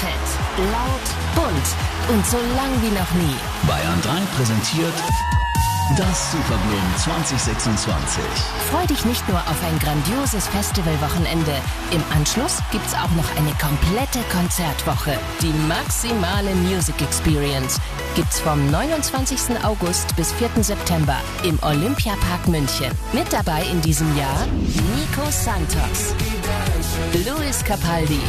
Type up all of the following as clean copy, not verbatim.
Laut, bunt und so lang wie noch nie. Bayern 3 präsentiert das Superblumen 2026. Freu dich nicht nur auf ein grandioses Festivalwochenende. Im Anschluss gibt's auch noch eine komplette Konzertwoche. Die maximale Music Experience gibt's vom 29. August bis 4. September im Olympiapark München. Mit dabei in diesem Jahr Nico Santos, Luis Capaldi,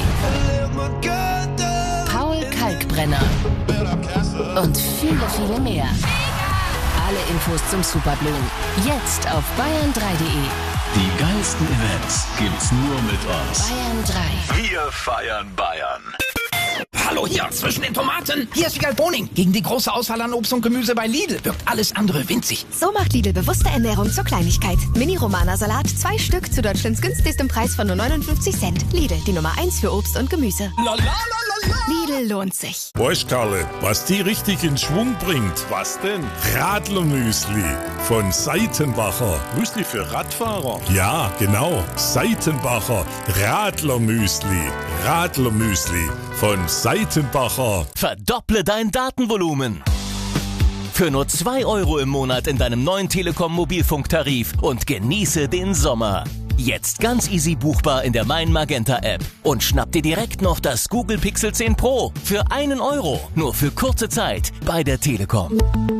Paul Kalkbrenner und viele, viele mehr. Alle Infos zum Superblumen jetzt auf bayern3.de. Die geilsten Events gibt's nur mit uns. Bayern 3. Wir feiern Bayern. Hallo hier, zwischen den Tomaten. Hier ist Wiegald Boning. Gegen die große Auswahl an Obst und Gemüse bei Lidl wirkt alles andere winzig. So macht Lidl bewusste Ernährung zur Kleinigkeit. Mini-Romana-Salat, 2 Stück zu Deutschlands günstigstem Preis von nur 59 Cent. Lidl, die Nummer 1 für Obst und Gemüse. Lidl lohnt sich. Weißt Karle, was die richtig in Schwung bringt? Was denn? Radlermüsli von Seitenbacher. Müsli für Radfahrer? Ja, genau. Seitenbacher Radlermüsli. Radlermüsli von Seitenbacher. Verdopple dein Datenvolumen. Für nur 2 € im Monat in deinem neuen Telekom-Mobilfunktarif und genieße den Sommer. Jetzt ganz easy buchbar in der Mein Magenta App. Und schnapp dir direkt noch das Google Pixel 10 Pro für 1 €. Nur für kurze Zeit bei der Telekom.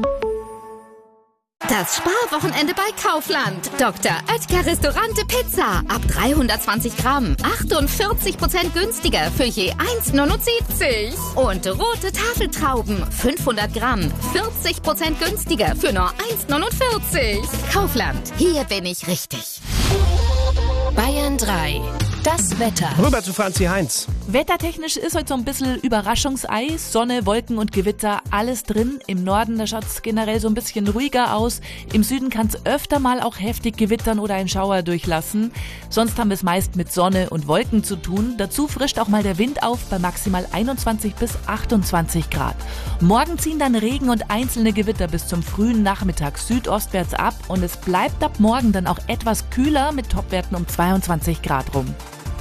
Das Sparwochenende bei Kaufland. Dr. Oetker Restaurante Pizza. Ab 320 Gramm. 48% günstiger für je 1,79. Und rote Tafeltrauben. 500 Gramm. 40% günstiger für nur 1,49. Kaufland. Hier bin ich richtig. Bayern 3. Das Wetter. Rüber zu Franzi Heinz. Wettertechnisch ist heute so ein bisschen Überraschungseis. Sonne, Wolken und Gewitter, alles drin. Im Norden, da schaut es generell so ein bisschen ruhiger aus. Im Süden kann es öfter mal auch heftig gewittern oder einen Schauer durchlassen. Sonst haben wir es meist mit Sonne und Wolken zu tun. Dazu frischt auch mal der Wind auf bei maximal 21 bis 28 Grad. Morgen ziehen dann Regen und einzelne Gewitter bis zum frühen Nachmittag südostwärts ab. Und es bleibt ab morgen dann auch etwas kühler mit Topwerten um 22 Grad rum.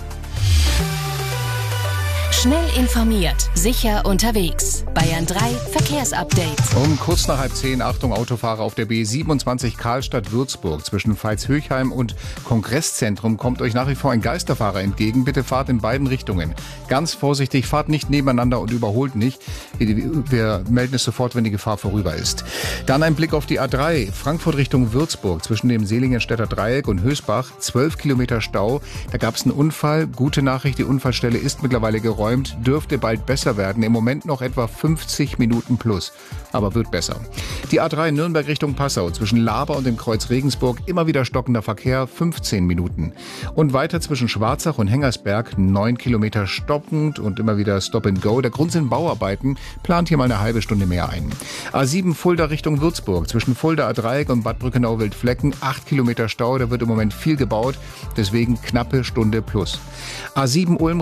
Schnell informiert, sicher unterwegs. Bayern 3 Verkehrsupdate. Um kurz nach 9:30, Achtung Autofahrer auf der B27 Karlstadt-Würzburg zwischen Veitshöchheim und Kongresszentrum kommt euch nach wie vor ein Geisterfahrer entgegen. Bitte fahrt in beiden Richtungen. Ganz vorsichtig, fahrt nicht nebeneinander und überholt nicht. Wir melden es sofort, wenn die Gefahr vorüber ist. Dann ein Blick auf die A3, Frankfurt Richtung Würzburg zwischen dem Selingenstädter Dreieck und Hösbach. 12 Kilometer Stau. Da gab es einen Unfall. Gute Nachricht, die Unfallstelle ist mittlerweile geräumt. Dürfte bald besser werden. Im Moment noch etwa 50 Minuten plus. Aber wird besser. Die A3 Nürnberg Richtung Passau zwischen Laber und dem Kreuz Regensburg immer wieder stockender Verkehr, 15 Minuten. Und weiter zwischen Schwarzach und Hengersberg 9 Kilometer stockend und immer wieder Stop and Go. Der Grund sind Bauarbeiten. Plant hier mal eine halbe Stunde mehr ein. A7 Fulda Richtung Würzburg zwischen Fulda Dreieck und Bad Brückenau-Wildflecken 8 Kilometer Stau. Da wird im Moment viel gebaut. Deswegen knappe Stunde plus. A7 Ulm